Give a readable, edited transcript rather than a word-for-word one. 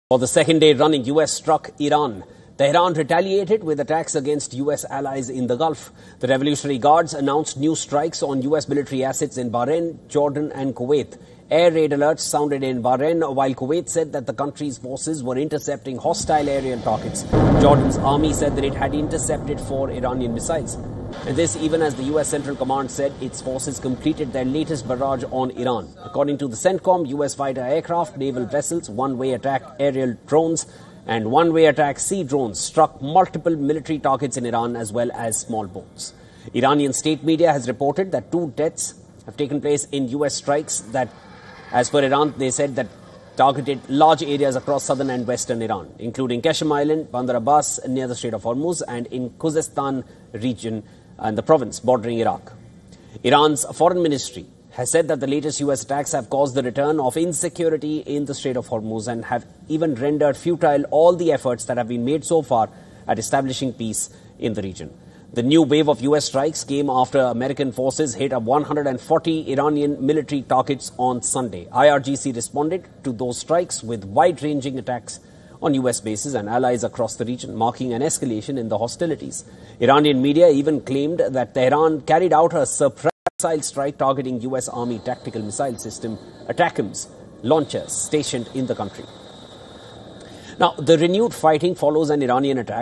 For the second day running, US struck Iran. Tehran retaliated with attacks against US allies in the Gulf. The Revolutionary Guards announced new strikes on US military assets in Bahrain, Jordan and Kuwait. Air raid alerts sounded in Bahrain, while Kuwait said that the country's forces were intercepting hostile aerial targets. Jordan's army said that it had intercepted 4 Iranian missiles. And this even as the US Central Command said its forces completed their latest barrage on Iran. According to the CENTCOM, US fighter aircraft, naval vessels, one-way attack aerial drones and one-way attack sea drones struck multiple military targets in Iran as well as small boats. Iranian state media has reported that 2 deaths have taken place in US strikes that, as per Iran, they said that targeted large areas across southern and western Iran, including Qashm Island, Bandar Abbas near the Strait of Hormuz, and in Khuzestan region and the province bordering Iraq. Iran's foreign ministry has said that the latest US attacks have caused the return of insecurity in the Strait of Hormuz and have even rendered futile all the efforts that have been made so far at establishing peace in the region. The new wave of US strikes came after American forces hit 140 Iranian military targets on Sunday. IRGC responded to those strikes with wide-ranging attacks on US bases and allies across the region, marking an escalation in the hostilities. Iranian media even claimed that Tehran carried out a surprise missile strike targeting US Army tactical missile system ATACMS launchers stationed in the country. Now, the renewed fighting follows an Iranian attack